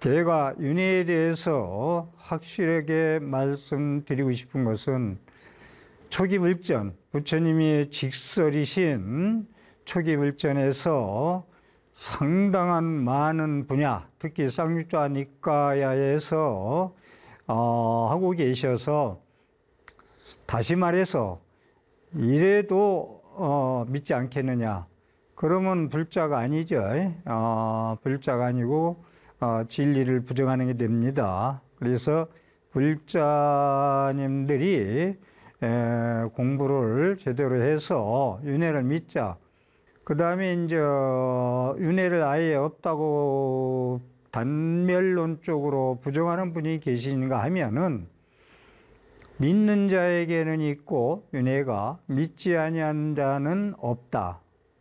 제가 윤회에 대해서 확실하게 말씀드리고 싶은 것은 초기불전, 부처님이 직설이신 초기불전에서 상당한 많은 분야, 특히 쌍육좌 니까야에서 하고 계셔서, 다시 말해서 이래도 믿지 않겠느냐. 그러면 불자가 아니죠. 불자가 아니고 진리를 부정하는 게 됩니다. 그래서 불자님들이 공부를 제대로 해서 윤회를 믿자. 그 다음에 이제 윤회를 아예 없다고 단멸론적으로 부정하는 분이 계신가 하면은, 믿는 자에게는 있고 윤회가 믿지 아니한 자는 없다.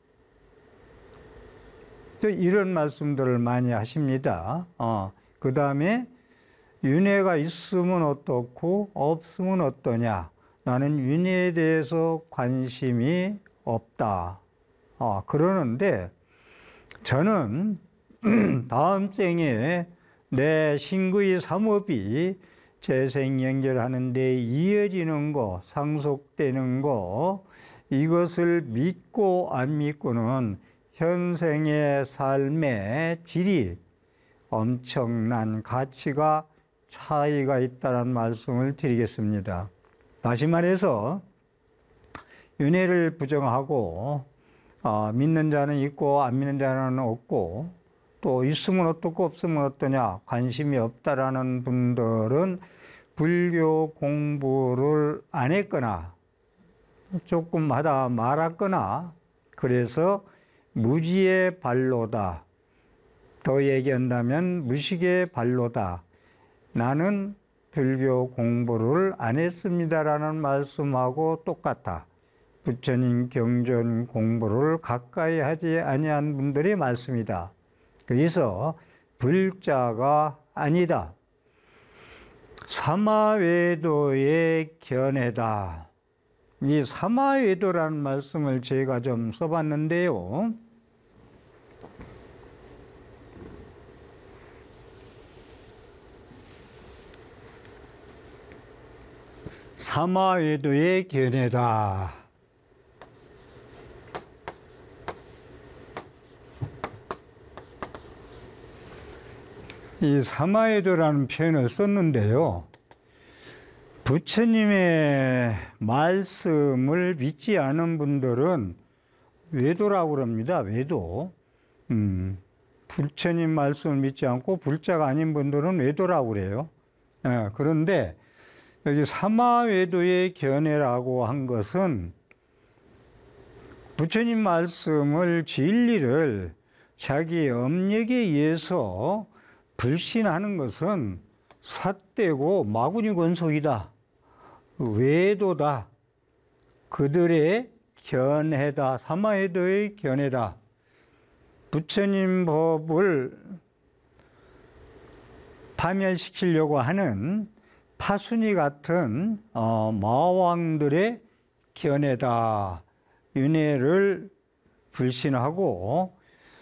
이런 말씀들을 많이 하십니다. 그 다음에 윤회가 있으면 어떻고 없으면 어떠냐. 나는 윤회에 대해서 관심이 없다. 그러는데 저는 다음 생에 내 신구의 삼업이 재생 연결하는 데 이어지는 거, 상속되는 거, 이것을 믿고 안 믿고는 현생의 삶의 질이 엄청난 가치가 차이가 있다는 말씀을 드리겠습니다. 다시 말해서 윤회를 부정하고 믿는 자는 있고 안 믿는 자는 없고, 또 있으면 어떻고 없으면 어떠냐, 관심이 없다라는 분들은 불교 공부를 안 했거나 조금 하다 말았거나, 그래서 무지의 발로다. 더 얘기한다면 무식의 발로다. 나는 불교 공부를 안 했습니다라는 말씀하고 똑같다. 부처님 경전 공부를 가까이 하지 아니한 분들의 말씀이다. 그래서 불자가 아니다. 사마외도의 견해다. 이 사마외도라는 말씀을 제가 좀 써봤는데요. 사마외도의 견해다. 이 사마외도라는 표현을 썼는데요. 부처님의 말씀을 믿지 않은 분들은 외도라고 그럽니다. 외도. 부처님 말씀을 믿지 않고 불자가 아닌 분들은 외도라고 그래요. 그런데 여기 사마외도의 견해라고 한 것은 부처님 말씀을, 진리를 자기 업력에 의해서 불신하는 것은 삿되고 마구니 권속이다. 외도다. 그들의 견해다. 사마외도의 견해다. 부처님 법을 파멸시키려고 하는 파순이 같은 마왕들의 견해다. 윤회를 불신하고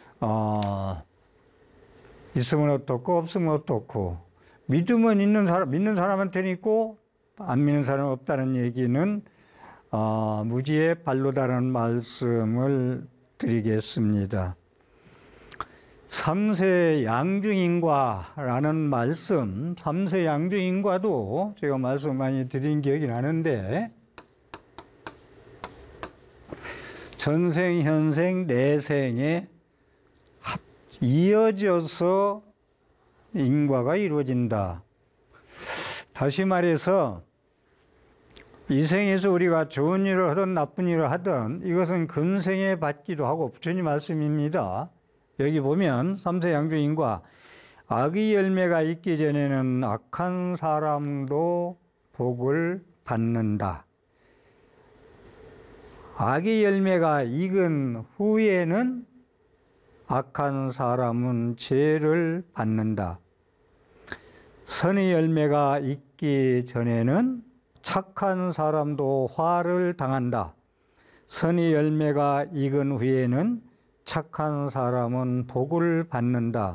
있으면 어떻고 없으면 어떻고, 믿으면 있는 사람, 믿는 사람한테는 있고 안 믿는 사람은 없다는 얘기는 무지의 발로다라는 말씀을 드리겠습니다. 삼세 양중인과라는 말씀, 삼세 양중인과도 제가 말씀 많이 드린 기억이 나는데, 전생, 현생, 내생에 이어져서 인과가 이루어진다. 다시 말해서 이 생에서 우리가 좋은 일을 하든 나쁜 일을 하든 이것은 금생에 받기도 하고, 부처님 말씀입니다. 여기 보면 삼세 양중인과, 악의 열매가 있기 전에는 악한 사람도 복을 받는다. 악의 열매가 익은 후에는 악한 사람은 죄를 받는다. 선의 열매가 있기 전에는 착한 사람도 화를 당한다. 선의 열매가 익은 후에는 착한 사람은 복을 받는다.